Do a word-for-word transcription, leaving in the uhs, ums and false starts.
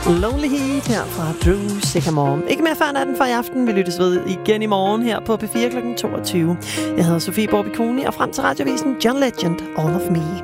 Lonely Heat her fra Drew Sycamore. Ikke mere før natten for i aften. Vi lyttes ved igen i morgen her på P fire klokken toogtyve. Jeg hedder Sofie Borbikoni, og frem til radiovisen John Legend, All of Me.